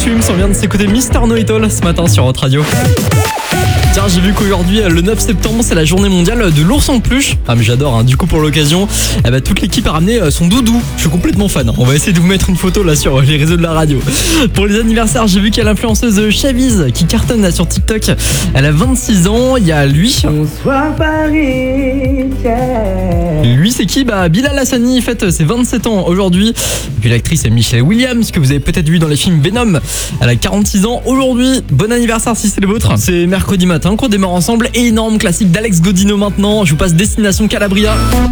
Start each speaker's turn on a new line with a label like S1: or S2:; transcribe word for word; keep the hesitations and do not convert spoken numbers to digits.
S1: Swims, on vient de s'écouter Mister Know-It-All ce matin sur Hot Radio. Tiens, j'ai vu qu'aujourd'hui, le neuf septembre, c'est la journée mondiale de l'ours en peluche. Ah mais j'adore, hein. Du coup pour l'occasion, eh ben, toute l'équipe a ramené son doudou. Je suis complètement fan. On va essayer de vous mettre une photo là sur les réseaux de la radio. Pour les anniversaires, j'ai vu qu'il y a l'influenceuse Chaviz qui cartonne là sur TikTok. Elle a vingt-six ans, il y a lui.
S2: Bonsoir Paris.
S1: Lui c'est qui? Bah Bilal Hassani fête ses vingt-sept ans aujourd'hui. Et puis l'actrice Michelle Williams que vous avez peut-être vu dans les films Venom. Elle a quarante-six ans aujourd'hui. Bon anniversaire si c'est le vôtre. C'est mercredi matin qu'on démarre ensemble. Et énorme classique d'Alex Godino maintenant. Je vous passe Destination Calabria.